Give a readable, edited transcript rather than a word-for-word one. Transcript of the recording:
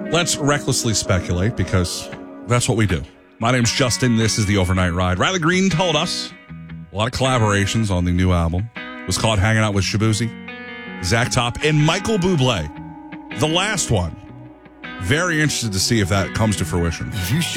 Let's recklessly speculate because that's what we do. My name's Justin. This is the Overnight Ride. Riley Green told us a lot of collaborations on the new album. It was called Hanging Out with Shabuzi, Zach Top, and Michael Bublé. The last one. Very interested to see if that comes to fruition.